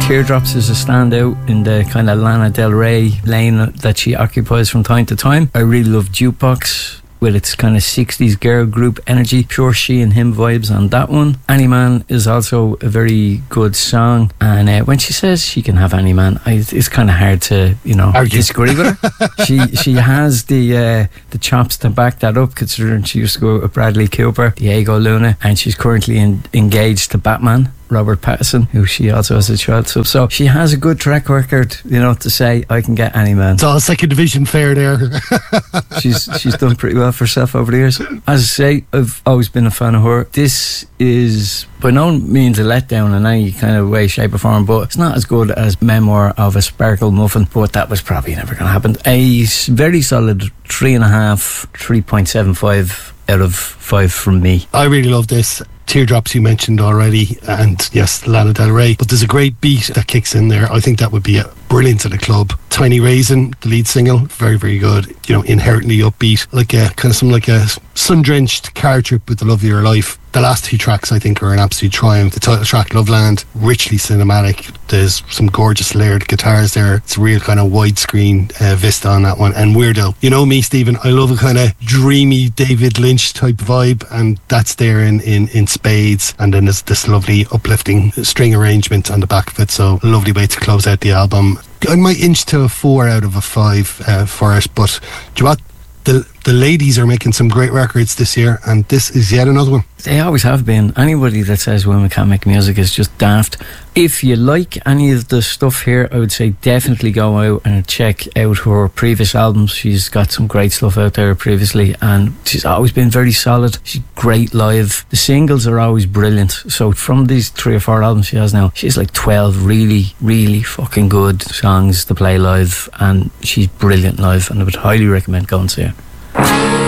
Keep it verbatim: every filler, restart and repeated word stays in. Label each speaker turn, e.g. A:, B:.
A: Teardrops is a standout in the kind of Lana Del Rey lane that she occupies from time to time. I really love Jukebox with its kind of sixties girl group energy, pure she and him vibes on that one. Any Man is also a very good song, and uh, when she says she can have any man, I, it's kind of hard to, you know, Argue. disagree with her. she she has the uh, the chops to back that up, considering she used to go with Bradley Cooper, Diego Luna, and she's currently in, engaged to Batman, Robert Pattinson, who she also has a child. So, so she has a good track record, you know, to say I can get any man.
B: It's all second division fair there.
A: she's she's done pretty well for herself over the years. As I say, I've always been a fan of her. This is by no means a letdown in any kind of way, shape or form, but it's not as good as Memoir of a Sparkle Muffin, but that was probably never going to happen. A very solid three and a half, three point seven five out of five from me.
B: I really love this. Teardrops you mentioned already, and yes, Lana Del Rey, but there's a great beat that kicks in there. I think that would be a brilliant at the club. Tiny Raisin, the lead single, very very good, you know, inherently upbeat, like a kind of some like a sun-drenched car trip with the love of your life. The last two tracks I think are an absolute triumph. The title track, Loveland, richly cinematic. There's some gorgeous layered guitars there. It's a real kind of widescreen uh, vista on that one. And Weirdo, you know me, Stephen, I love a kind of dreamy David Lynch type vibe, and that's there in, in, in spades. And then there's this lovely uplifting string arrangement on the back of it, so a lovely way to close out the album. I might inch to a four out of a five uh, for it, but do you know what? The, the ladies are making some great records this year, and this is yet another one.
A: They always have been. Anybody that says women can't make music is just daft. If you like any of the stuff here, I would say definitely go out and check out her previous albums. She's got some great stuff out there previously, and she's always been very solid. She's great live. The singles are always brilliant. So from these three or four albums she has now, she has like twelve really, really fucking good songs to play live, and she's brilliant live, and I would highly recommend going to see her.